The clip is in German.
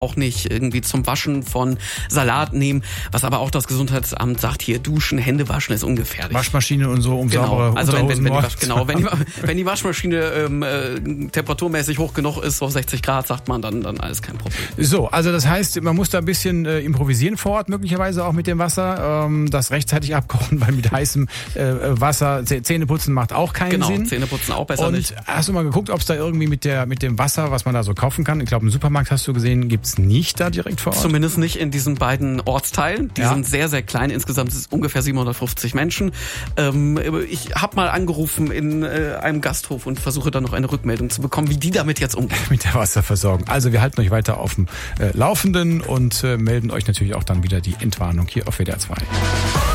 auch nicht irgendwie zum Waschen von Salat nehmen. Was aber auch das Gesundheitsamt sagt, hier duschen, Hände waschen ist ungefährlich. Waschmaschine und so, saubere also Unterhosen. wenn die Waschmaschine temperaturmäßig hoch genug ist, auf 60 Grad, sagt man, dann alles kein Problem. So, also das heißt, man muss da ein bisschen improvisieren vor Ort, möglicherweise auch mit dem Wasser, das rechtzeitig abkochen, weil mit heißem Wasser Zähneputzen macht auch keinen Sinn. Genau, Zähneputzen auch besser nicht. Und hast du mal geguckt, ob es da irgendwie mit dem Wasser, was man da so kaufen kann, ich glaube im Supermarkt hast du gesehen, gibt's nicht da direkt vor Ort? Zumindest nicht in diesen beiden Ortsteilen. Die sind sehr, sehr klein. Insgesamt sind es ungefähr 750 Menschen. Ich habe mal angerufen in einem Gasthof und versuche dann noch eine Rückmeldung zu bekommen, wie die damit jetzt umgehen. Mit der Wasserversorgung. Also wir halten euch weiter auf dem Laufenden und melden euch natürlich auch dann wieder die Entwarnung hier auf WDR 2.